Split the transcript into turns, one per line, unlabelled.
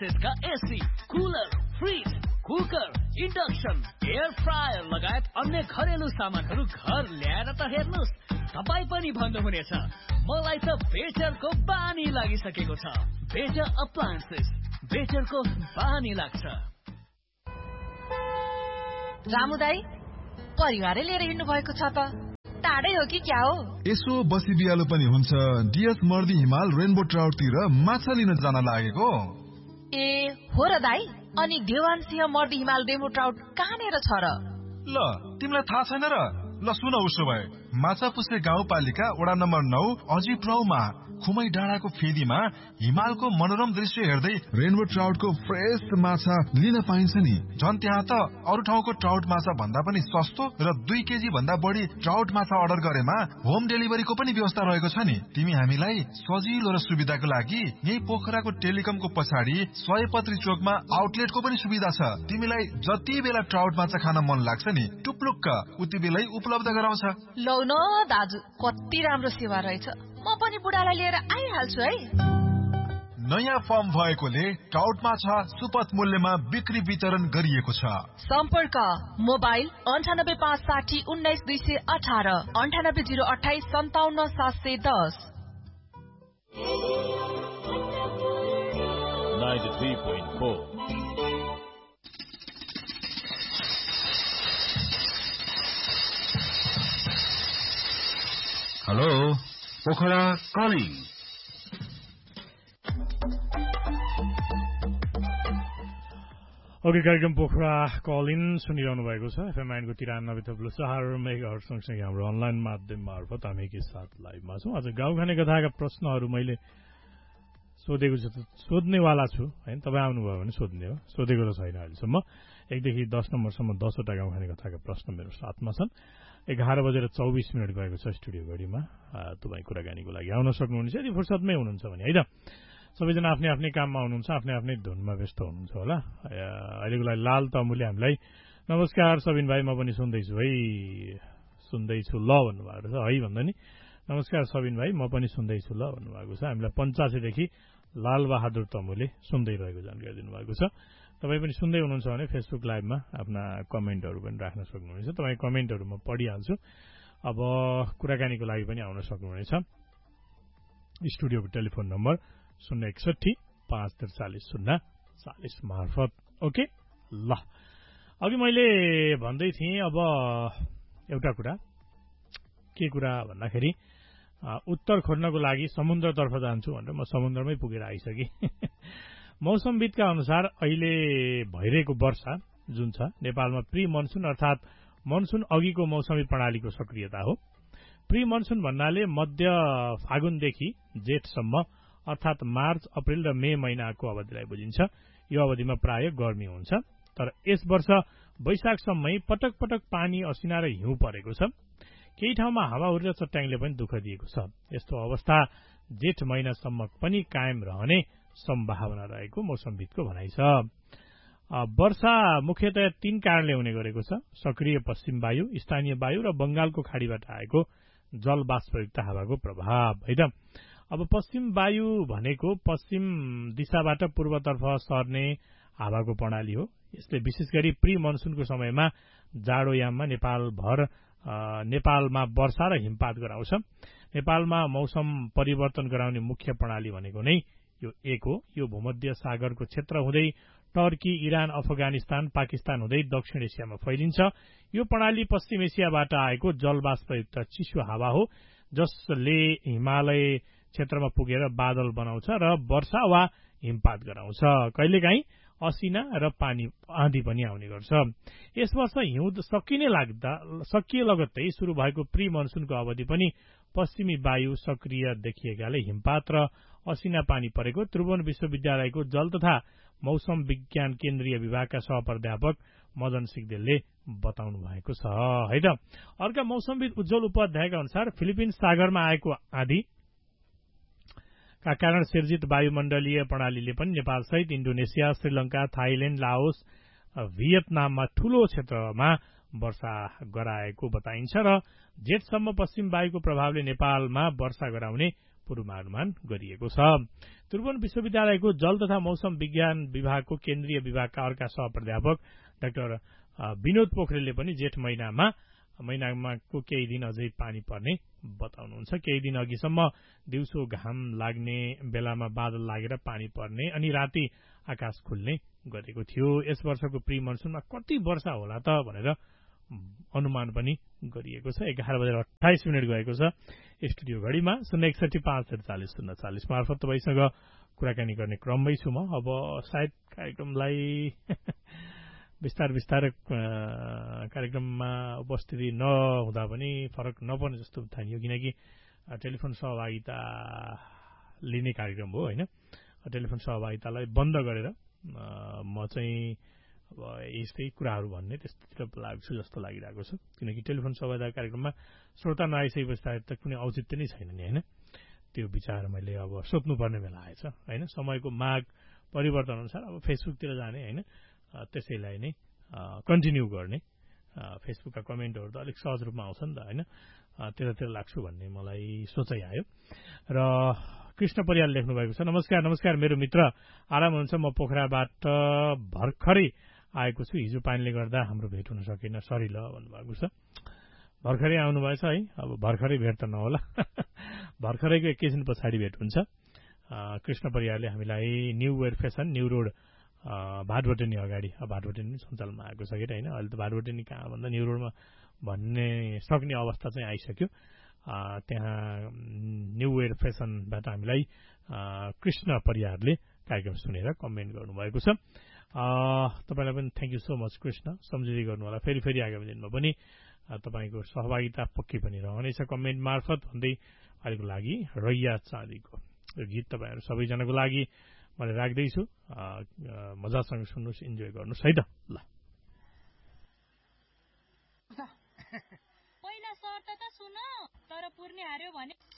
एप्लायन्सेसका AC, cooler, fridge, cooker, induction, air fryer लगायत अन्य घरेलु सामानहरू घर ल्याएर त हेर्नुहोस्, तपाईँ पनि भन्नुहुनेछ मलाई त बेचरको बानी लागिसकेको छ। बेचर एप्लायन्सेस, बेचरको बानी लाग्छ।
रामु दाई, परिवारै लिएर हिँड्नु भएको छ त, टाढै हो कि क्या हो?
यसो बसी बिहालो पनि हुन्छ। डिएस मर्दी हिमाल रेनबो ट्राउटतिर माछा लिन जान लागेको।
ए हो र दाई, अनि देवान सिंह मर्दी हिमाल रेनबो ट्राउट कहाँनिर छ र?
ल तिमीलाई थाहा छैन र? ल सुन, उसो भए माछापुछ्रे गाउँपालिका वडा नम्बर 9 अजिप्राउमा खुमै डाँडाको फेदीमा हिमालको मनोरम दृश्य हेर्दै रेनबो ट्राउटको फ्रेश माछा लिन पाइन्छ नि। झन् त्यहाँ त अरू ठाउँको ट्राउट माछा भन्दा पनि सस्तो र 2 केजी भन्दा बढी ट्राउट माछा अर्डर गरेमा होम डेलिभरीको पनि व्यवस्था रहेको छ नि। तिमी हामीलाई सजिलो र सुविधाको लागि यही पोखराको टेलिकमको पछाडि सयपत्री चोकमा आउटलेटको पनि सुविधा छ। तिमीलाई जति बेला ट्राउट माछा खान मन लाग्छ नि, टुप्लुक्क उति बेलै उपलब्ध गराउँछ।
लौ न दाजु, कति राम्रो सेवा रहेछ। म पनि बुढालाई लिएर आइहाल्छु है।
नयाँ फर्म भएकोले ट्राउट माछा सुपथ मूल्यमा बिक्री वितरण गरिएको छ।
सम्पर्क mobile 9856 19218 98028 57710।
93.4
hello Pokhara calling.
Okay, कार्यक्रम पोखरा कलिङ सुनिरहनु भएको छ। एफएम 93.4 मेगाहर्ज सँगसँगै हाम्रो अनलाइन माध्यम मार्फत हामी के साथ लाइभमा छौँ। आज गाउँ खाने कथाका प्रश्नहरू मैले सोधेको छु, सोध्नेवाला छु होइन। तपाईँ आउनुभयो भने सोध्ने हो, सोधेको त छैन अहिलेसम्म। 1 देखि 10 नम्बरसम्म 10वटा गाउँ खाने कथाका प्रश्न मेरो साथमा छन्। 11:24 गएको छ स्टुडियो घडीमा। तपाईँ कुराकानीको लागि आउन सक्नुहुनेछ यदि फुर्सदमै हुनुहुन्छ भने, है त। सबैजना आफ्नै आफ्नै काममा हुनुहुन्छ, आफ्नै आफ्नै धुनमा व्यस्त हुनुहुन्छ होला। अहिलेको लागि लाल तमुले हामीलाई नमस्कार सबिन भाइ, म पनि सुन्दैछु है, सुन्दैछु ल भन्नुभएको छ है भन्दा नि। नमस्कार सबिन भाइ, म पनि सुन्दैछु ल भन्नुभएको छ। हामीलाई 85देखि लाल बहादुर तमुले सुन्दै रहेको जानकारी दिनुभएको छ। तपाईँ पनि सुन्दै हुनुहुन्छ भने फेसबुक लाइभमा आफ्ना कमेन्टहरू पनि राख्न सक्नुहुनेछ। तपाईँ कमेन्टहरू म पढिहाल्छु। अब कुराकानीको लागि पनि आउन सक्नुहुनेछ। स्टुडियोको टेलिफोन नम्बर 061 543 040 मार्फत। ओके ल, अघि मैले भन्दै थिएँ अब एउटा कुरा, के कुरा भन्दाखेरि उत्तर खोज्नको लागि समुद्रतर्फ जान्छु भनेर म समुद्रमै पुगेर आइसकेँ। मौसमविदका अनुसार अहिले भइरहेको वर्षा जुन छ नेपालमा प्री मनसुन अर्थात् मनसुन अघिको मौसमी प्रणालीको सक्रियता हो। प्री मनसुन भन्नाले मध्य फागुनदेखि जेठसम्म अर्थात् मार्च, अप्रिल र मे महिनाको अवधिलाई बुझिन्छ। यो अवधिमा प्राय गर्मी हुन्छ, तर यस वर्ष वैशाखसम्मै पटक पटक पानी, असिना र हिउँ परेको छ। केही ठाउँमा हावाहुरी र चट्याङले पनि दुःख दिएको छ। यस्तो अवस्था जेठ महिनासम्म पनि कायम रहने सम्भावना रहेको मौसमविदको भनाइ छ। वर्षा मुख्यतया 3 कारणले हुने गरेको छ। सक्रिय पश्चिम वायु, स्थानीय वायु र बंगालको खाडीबाट आएको जल वाष्पयुक्त हावाको प्रभाव, है त। अब पश्चिम वायु भनेको पश्चिम दिशाबाट पूर्वतर्फ सर्ने हावाको प्रणाली हो। यसले विशेष गरी प्री मनसुनको समयमा जाडोयाममा नेपालमा वर्षा र हिमपात गराउँछ। नेपालमा मौसम परिवर्तन गराउने मुख्य प्रणाली भनेको नै यो एक हो। यो भूमध्य सागरको क्षेत्र हुँदै टर्की, इरान, अफगानिस्तान, पाकिस्तान हुँदै दक्षिण एसियामा फैलिन्छ। यो प्रणाली पश्चिम एसियाबाट आएको जलवाष्पयुक्त चिसो हावा हो, जसले हिमालय क्षेत्रमा पुगेर बादल बनाउँछ र वर्षा वा हिमपात गराउँछ। कहिलेकाहीँ असिना र पानी आँधी पनि आउने गर्छ। यस वर्ष हिउँद सकिए लगत्तै शुरू भएको प्री मनसुनको अवधि पनि पश्चिमी वायु सक्रिय देखिएकाले हिमपात र असिना पानी परेको त्रिभुवन विश्वविद्यालयको जल तथा मौसम विज्ञान केन्द्रीय विभागका सहप्राध्यापक मदन सिगदेलले बताउनु भएको छ, है त। अर्का मौसमविद उज्जवल उपाध्यायका अनुसार फिलिपिन्स सागरमा आएको आँधी का कारण सिर्जित वायुमण्डलीय प्रणालीले पनि नेपालसहित इन्डोनेसिया, श्रीलंका, थाइल्याण्ड, लाओस, भियतनाममा ठूलो क्षेत्रमा वर्षा गराएको बताइन्छ र जेठसम्म पश्चिम वायुको प्रभावले नेपालमा वर्षा गराउने पूर्वानुमान गरिएको छ। त्रिभुवन विश्वविद्यालयको जल तथा मौसम विज्ञान विभागको केन्द्रीय विभागका अर्का सहप्राध्यापक डाक्टर विनोद पोखरेलले पनि जेठ महिनाको केही दिन अझै पानी पर्ने बताउनुहुन्छ। केही दिन अघिसम्म दिउँसो घाम लाग्ने बेलामा बादल लागेर पानी पर्ने अनि राति आकाश खुल्ने गरेको थियो। यस वर्षको प्री मनसुनमा कति वर्षा होला त भनेर अनुमान पनि गरिएको छ। 11:28 गएको छ। स्टुडियो घडीमा 061-543-040 मार्फत तपाईसँग कुराकानी गर्ने क्रममै छु म। अब सायद कार्यक्रमलाई बिस्तार कार्यक्रममा उपस्थिति नहुँदा पनि फरक नपर्ने जस्तो ठानियो, किनकि टेलिफोन सहभागिता लिने कार्यक्रम हो होइन। टेलिफोन सहभागितालाई बन्द गरेर म चाहिँ अब यस्तै कुराहरू भन्ने त्यस्तोतिर लाग्छु जस्तो लागिरहेको छ, किनकि टेलिफोन सहभागिता कार्यक्रममा श्रोता नआइसकेपछि त कुनै औचित्य नै छैन नि होइन। त्यो विचार मैले अब सोध्नुपर्ने बेला आएछ होइन। समयको माग परिवर्तन अनुसार अब फेसबुकतिर जाने होइन, त्यसैलाई नै कन्टिन्यू गर्ने। फेसबुकका कमेन्टहरू त अलिक सहज रूपमा आउँछ नि त होइन, त्यतातिर लाग्छु भन्ने मलाई सोचाइ आयो। र कृष्ण परियाल लेख्नु भएको छ, नमस्कार मेरो मित्र आराम हुनुहुन्छ, म पोखराबाट भर्खरै आएको छु। हिजो पानीले गर्दा हाम्रो भेट हुन सकेन, सरी ल भन्नुभएको छ। भर्खरै आउनुभएछ है, अब भर्खरै भेट त नहोला भर्खरैको एकैछिन पछाडि भेट हुन्छ। कृष्ण परियारले हामीलाई new where fashion new road Bhatbhateni अगाडि, भाटबटेनी सञ्चालनमा आएको छ कि होइन। अहिले त भाटबटेनी कहाँ भन्दा न्यू रोडमा भन्ने सक्ने अवस्था चाहिँ आइसक्यो। त्यहाँ न्यू वेयर फेसनबाट हामीलाई कृष्ण परियारले कार्यक्रम सुनेर कमेन्ट गर्नुभएको छ। तपाईँलाई पनि thank you so much Krishna, सम्झिँदै गर्नु होला। फेरि आगामी दिनमा पनि तपाईँको सहभागिता पक्कै पनि रहनेछ कमेन्ट मार्फत भन्दै अहिलेको लागि रैया चाँदीको यो गीत तपाईँहरू सबैजनाको लागि मैले राख्दैछु। मजासँग सुन्नुहोस्, इन्जोय गर्नुहोस् है त। ल
पहिला शर्त त सुन, तर पुर्ने हार्यो भने